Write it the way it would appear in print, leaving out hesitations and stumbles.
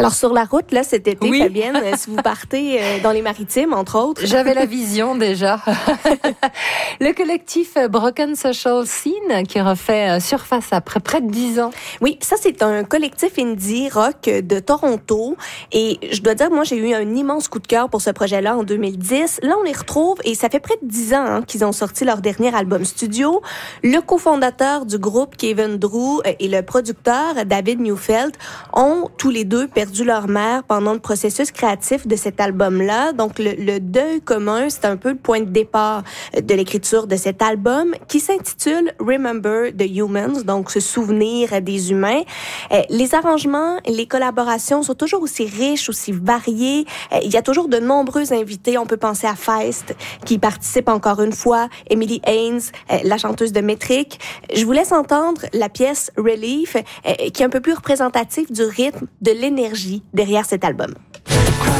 Alors, sur la route, là, cet été, Oui. Fabienne, si vous partez dans les Maritimes, entre autres. J'avais la vision déjà. Le collectif Broken Social Scene qui refait surface après près de 10 ans. Oui, ça, c'est un collectif indie rock de Toronto. Et je dois dire, moi, j'ai eu un immense coup de cœur pour ce projet-là en 2010. Là, on les retrouve et ça fait près de 10 ans qu'ils ont sorti leur dernier album studio. Le cofondateur du groupe, Kevin Drew, et le producteur, David Neufeld, ont tous les deux perdu leur mère pendant le processus créatif de cet album-là. Donc, le deuil commun, c'est un peu le point de départ de l'écriture de cet album qui s'intitule Remember the Humans, donc se souvenir des humains. Les arrangements, les collaborations sont toujours aussi riches, aussi variés. Il y a toujours de nombreux invités. On peut penser à Feist, qui participe encore une fois, Emily Haynes, la chanteuse de Metric. Je vous laisse entendre la pièce Relief, qui est un peu plus représentative du rythme, de l'énergie derrière cet album.